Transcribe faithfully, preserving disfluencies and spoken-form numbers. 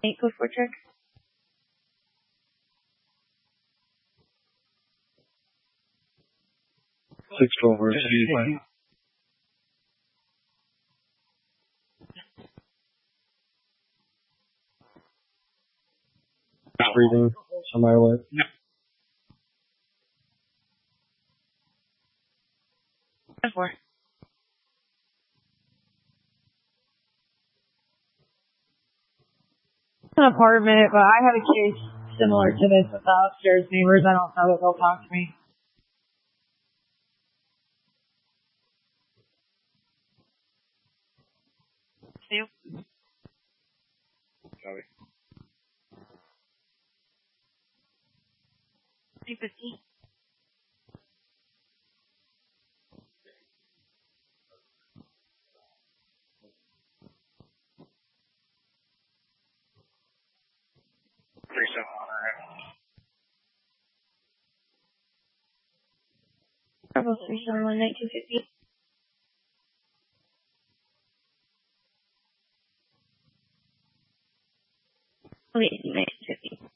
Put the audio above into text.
Eight code four check. Six twelve or two. Breathing. Somewhere what? No. Four. An apartment, but I had a case similar to this with the upstairs neighbors. I don't know that they'll talk to me. Two. Sorry. Two fifty. Three seven one. Bravo three seven one nineteen fifty. Wait, nice.